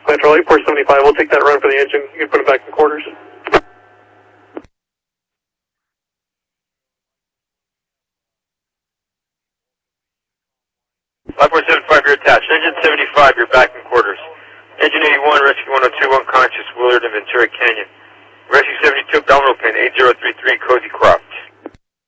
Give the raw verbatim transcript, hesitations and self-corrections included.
Metro eight four seventy-five, we'll take that run for the engine. You can put it back in quarters. five four seven five, you're attached. Engine seventy-five, you're back in quarters. Engine eighty-one, rescue one oh two, unconscious, Willard and Ventura Canyon. Rescue seventy-two, abdominal pin, eight zero three three, Cozy Crop.